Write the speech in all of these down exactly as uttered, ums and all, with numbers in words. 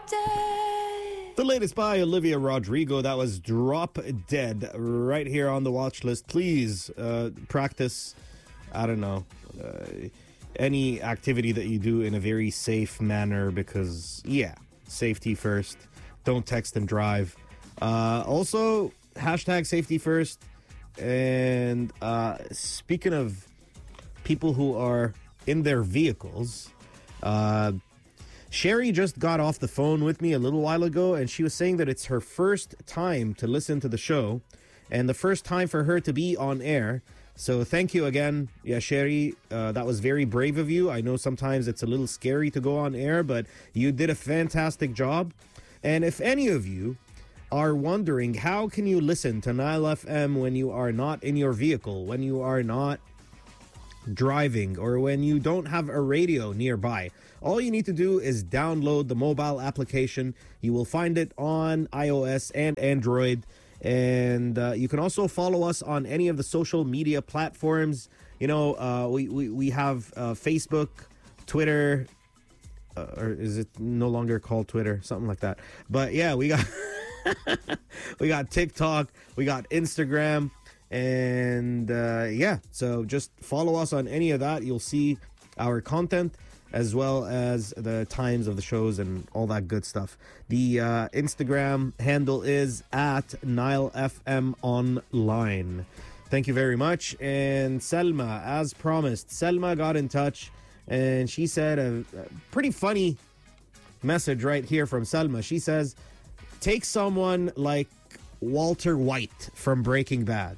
The latest by Olivia Rodrigo. That was Drop Dead right here on the watch list. Please uh, practice, I don't know, uh, any activity that you do in a very safe manner because, yeah, safety first. Don't text and drive. Uh, also, hashtag safety first. And uh, speaking of people who are in their vehicles, uh, Sherry just got off the phone with me a little while ago, and she was saying that it's her first time to listen to the show and the first time for her to be on air. So thank you again. Yeah, Sherry, uh, that was very brave of you. I know sometimes it's a little scary to go on air, but you did a fantastic job. And if any of you are wondering, how can you listen to Nile F M when you are not in your vehicle, when you are not driving, or when you don't have a radio nearby? All you need to do is download the mobile application. You will find it on iOS and Android. And uh, you can also follow us on any of the social media platforms. You know, uh, we, we, we have uh, Facebook, Twitter, uh, or is it no longer called Twitter? Something like that. But yeah, we got we got TikTok, we got Instagram. And uh, yeah, so just follow us on any of that. You'll see our content as well as the times of the shows and all that good stuff. The uh, Instagram handle is at Nile F M Online. Thank you very much. And Selma, as promised, Selma got in touch and she said a, a pretty funny message right here from Selma. She says, take someone like Walter White from Breaking Bad.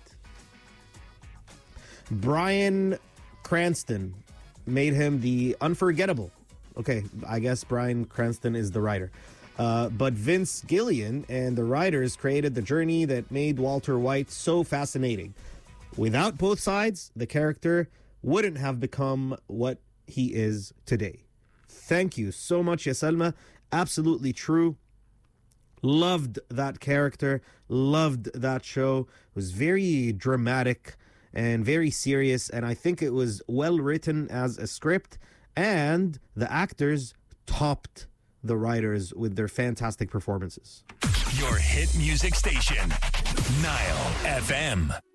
Bryan Cranston made him the unforgettable. Okay, I guess Bryan Cranston is the writer. Uh, but Vince Gilligan and the writers created the journey that made Walter White so fascinating. Without both sides, the character wouldn't have become what he is today. Thank you so much, Yaselma. Absolutely true. Loved that character. Loved that show. It was very dramatic and very serious, and I think it was well written as a script, and the actors topped the writers with their fantastic performances. Your hit music station, Nile F M.